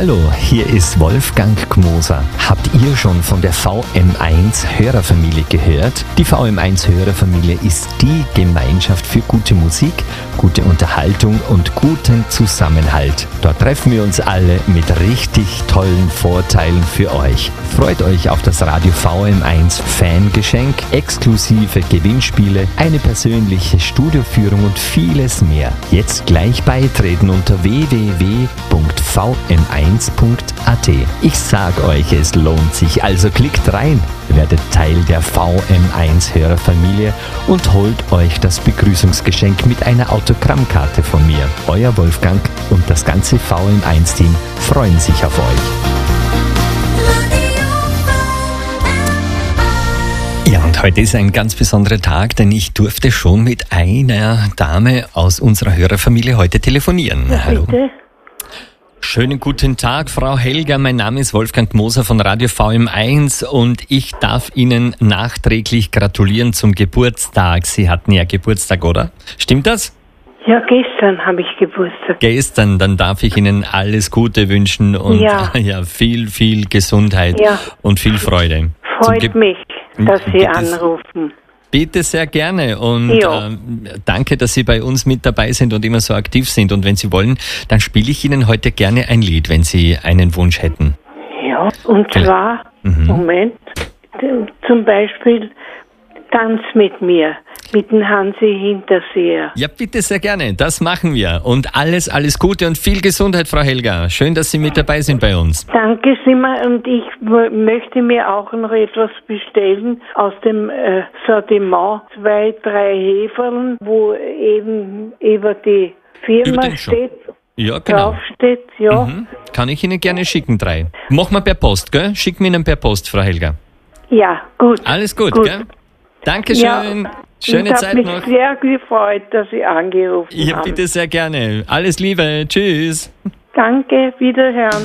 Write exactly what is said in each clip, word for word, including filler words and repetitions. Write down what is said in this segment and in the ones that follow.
Hallo, hier ist Wolfgang Gmoser. Habt ihr schon von der V M eins Hörerfamilie gehört? Die V M eins Hörerfamilie ist die Gemeinschaft für gute Musik, gute Unterhaltung und guten Zusammenhalt. Dort treffen wir uns alle mit richtig tollen Vorteilen für euch. Freut euch auf das Radio V M eins Fangeschenk, exklusive Gewinnspiele, eine persönliche Studioführung und vieles mehr. Jetzt gleich beitreten unter w w w punkt v m eins punkt a t. Ich sag euch, es lohnt sich, also klickt rein, werdet Teil der V M eins Hörerfamilie und holt euch das Begrüßungsgeschenk mit einer Autogrammkarte von mir. Euer Wolfgang und das ganze V M eins Team freuen sich auf euch. Ja, und heute ist ein ganz besonderer Tag, denn ich durfte schon mit einer Dame aus unserer Hörerfamilie heute telefonieren. Ja, hallo. Bitte? Schönen guten Tag, Frau Helga. Mein Name ist Wolfgang Gmoser von Radio V M eins und ich darf Ihnen nachträglich gratulieren zum Geburtstag. Sie hatten ja Geburtstag, oder? Stimmt das? Ja, gestern habe ich Geburtstag. Gestern, dann darf ich Ihnen alles Gute wünschen und Ja. ja, viel, viel Gesundheit Ja. und viel Freude. Zum Freut Ge- mich, dass Sie Bitte- anrufen. Bitte sehr gerne und Ja. ähm, danke, dass Sie bei uns mit dabei sind und immer so aktiv sind. Und wenn Sie wollen, dann spiele ich Ihnen heute gerne ein Lied, wenn Sie einen Wunsch hätten. Ja, und Vielleicht- zwar, Mhm. Moment, d- zum Beispiel Tanz mit mir, mit dem Hansi Hinterseher. Ja, bitte sehr gerne, das machen wir. Und alles, alles Gute und viel Gesundheit, Frau Helga. Schön, dass Sie mit dabei sind bei uns. Danke, Simmer, und ich w- möchte mir auch noch etwas bestellen aus dem äh, Sortiment. Zwei, drei Heferln, wo eben über die Über Firma den Shop. steht, Ja, genau. draufsteht, ja. Mhm. Kann ich Ihnen gerne schicken, drei. Machen wir per Post, gell? Schicken wir Ihnen per Post, Frau Helga. Ja, gut. Alles gut, Gut. gell? Dankeschön. Ja, Schöne ich Zeit habe mich noch. sehr gefreut, dass Sie angerufen Ja, haben. bitte sehr gerne. Alles Liebe. Tschüss. Danke, wiederhören.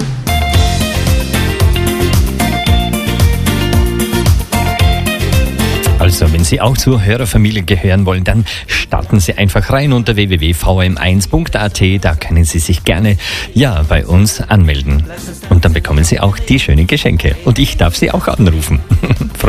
Also, wenn Sie auch zur Hörerfamilie gehören wollen, dann starten Sie einfach rein unter w w w punkt v m eins punkt a t. Da können Sie sich gerne, ja, bei uns anmelden. Und dann bekommen Sie auch die schönen Geschenke. Und ich darf Sie auch anrufen.